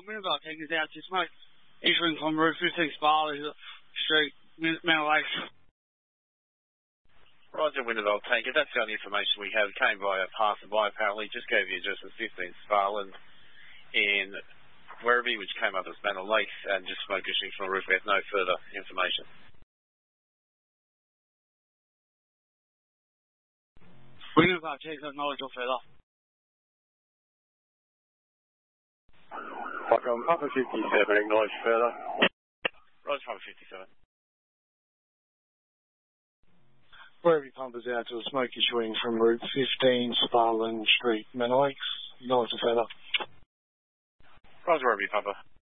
Wintervale tank is out to smoke issuing from Route 15 Sparling Street, Manor Lakes. Roger, Wintervale tank. If that's the only information we have, came by a passerby apparently, just gave you address of 15 Sparling in Werribee, which came up as Manor Lakes, and just smoke issuing from a roof. We have no further information. Wintervale tank, acknowledge or further. Papa 57, acknowledge further. Roger, Papa 57. Werribee pumpers out to a smoke issuing from Route 15, Sparling Street, Manor Lakes. Acknowledge or further. Roger, Werribee Papa.